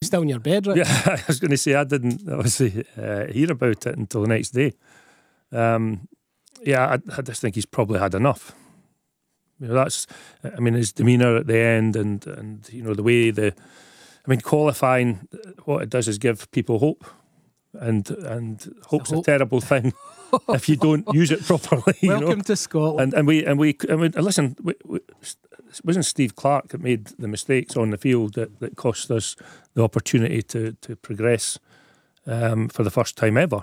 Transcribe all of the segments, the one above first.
still in your bed, right? Yeah, I was going to say I didn't obviously hear about it until the next day. I just think he's probably had enough. His demeanour at the end and the way qualifying, what it does is give people hope, and hope's a terrible thing if you don't use it properly. Welcome to Scotland. And we listen. It wasn't Steve Clarke that made the mistakes on the field that cost us the opportunity to progress for the first time ever.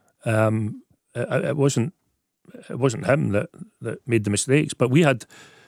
It wasn't him that made the mistakes, but we had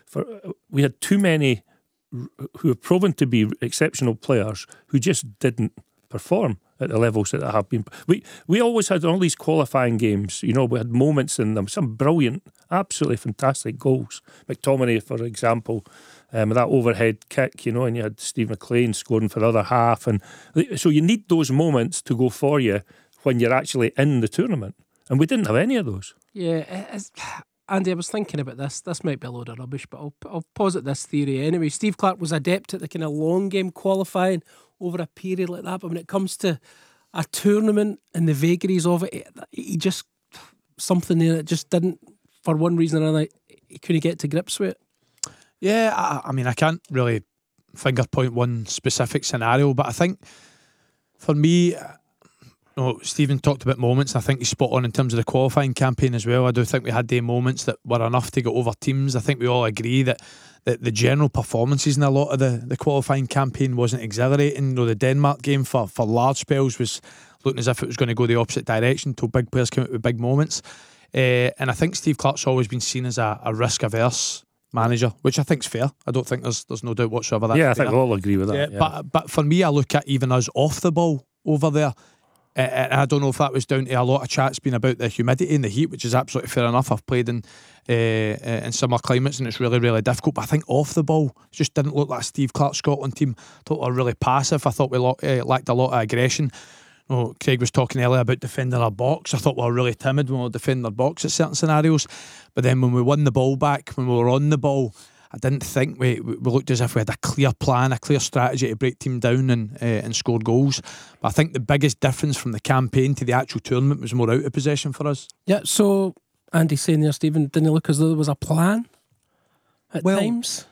too many who have proven to be exceptional players who just didn't perform at the levels that have been. We always had all these qualifying games. We had moments in them, some brilliant, absolutely fantastic goals. McTominay, for example, that overhead kick, and you had Steve McLean scoring for the other half, and so you need those moments to go for you when you're actually in the tournament, and we didn't have any of those. Yeah, Andy, I was thinking about this. This might be a load of rubbish, but I'll posit this theory anyway. Steve Clarke was adept at the kind of long game qualifying over a period like that, but when it comes to a tournament and the vagaries of it, he just, something there that just didn't, for one reason or another, he couldn't get to grips with it. Yeah, I can't really finger point one specific scenario, but I think for me, Stephen talked about moments. I think he's spot on in terms of the qualifying campaign as well. I do think we had the moments that were enough to get over teams. I think we all agree that the general performances in a lot of the qualifying campaign wasn't exhilarating. The Denmark game for large spells was looking as if it was going to go the opposite direction till big players came out with big moments. And I think Steve Clarke's always been seen as a risk-averse manager, which I think's fair. I don't think there's no doubt whatsoever that's fair. I think we all agree with that. Yeah. But for me, I look at even us off the ball over there. I don't know if that was down to a lot of chat's been about the humidity and the heat, which is absolutely fair enough. I've played in summer climates and it's really, really difficult. But I think off the ball, it just didn't look like a Steve Clarke Scotland team. I thought we were really passive. I thought we lacked a lot of aggression. Craig was talking earlier about defending our box. I thought we were really timid when we were defending our box at certain scenarios. But then when we won the ball back, when we were on the ball, I didn't think we looked as if we had a clear plan, a clear strategy to break team down and score goals. But I think the biggest difference from the campaign to the actual tournament was more out of possession for us. Yeah, so Andy's saying there, Stephen, didn't it look as though there was a plan at times?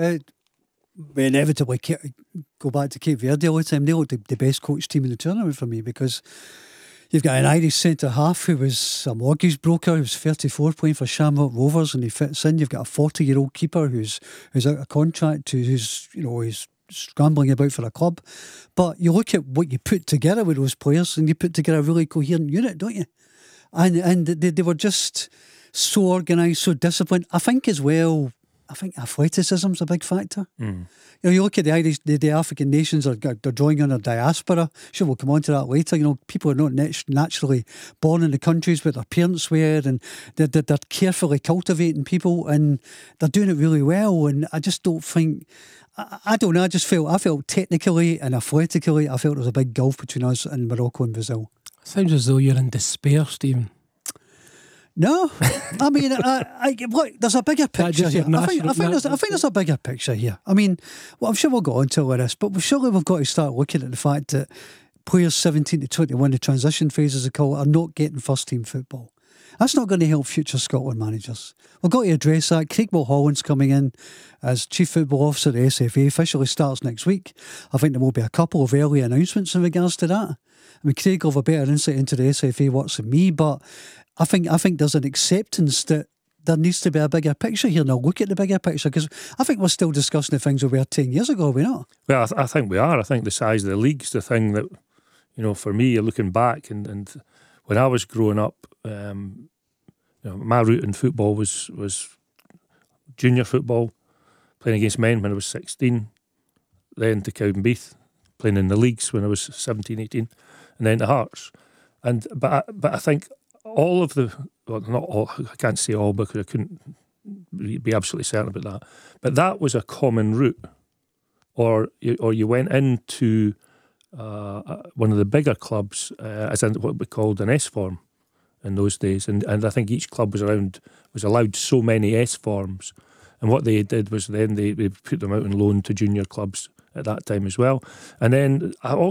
We inevitably go back to Cape Verde all the time. They looked the best coached team in the tournament for me, because you've got an Irish centre half who was a mortgage broker, who's 34 playing for Shamrock Rovers, and he fits in. You've got a 40-year-old keeper who's out of contract, who's scrambling about for a club. But you look at what you put together with those players, and you put together a really coherent unit, don't you? And they were just so organised, so disciplined. I think as well, athleticism's a big factor. You look at the African nations they're drawing on their diaspora. Sure, we'll come on to that later. People are not naturally born in the countries where their parents were, and they're carefully cultivating people, and they're doing it really well. And I just don't think, I don't know, I felt technically and athletically, I felt there was a big gulf between us and Morocco and Brazil. Sounds as though you're in despair, Stephen. No, I mean, look, there's a bigger picture here. I think there's a bigger picture here. I mean, I'm sure we'll go on to all of this, but surely we've got to start looking at the fact that players 17 to 21, the transition phase as they call it, are not getting first team football. That's not going to help future Scotland managers. We've got to address that. Craig Mulholland's coming in as Chief Football Officer of the SFA, officially starts next week. I think there will be a couple of early announcements in regards to that. I mean, Craig will have a better insight into the SFA works than me, but I think there's an acceptance that there needs to be a bigger picture here. Now look at the bigger picture, because I think we're still discussing the things we were 10 years ago, are we not? Well, I think we are. I think the size of the league's the thing that, for me, looking back, and when I was growing up, my route in football was junior football, playing against men when I was 16, then to Cowdenbeath, playing in the leagues when I was 17, 18, and then to Hearts. But I think all of not all, I can't say all because I couldn't be absolutely certain about that, but that was a common route, or you went into one of the bigger clubs as in what we called an S form in those days, and I think each club was allowed so many S forms, and what they did was then they put them out on loan to junior clubs at that time as well. And then I also